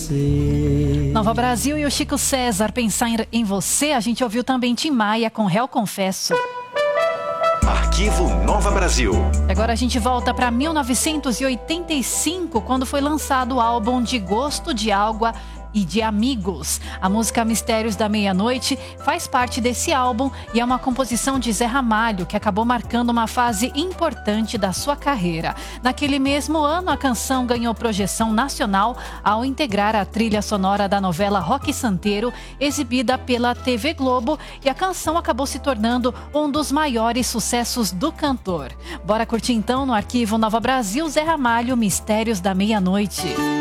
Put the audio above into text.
você. Nova Brasil e o Chico César, Pensar em Você. A gente ouviu também Tim Maia com Réu Confesso. Arquivo Nova Brasil. Agora a gente volta para 1985, quando foi lançado o álbum De Gosto de Água e de Amigos. A música Mistérios da Meia-Noite faz parte desse álbum e é uma composição de Zé Ramalho, que acabou marcando uma fase importante da sua carreira. Naquele mesmo ano, a canção ganhou projeção nacional ao integrar a trilha sonora da novela Roque Santeiro, exibida pela TV Globo, e a canção acabou se tornando um dos maiores sucessos do cantor. Bora curtir então no Arquivo Nova Brasil, Zé Ramalho, Mistérios da Meia-Noite.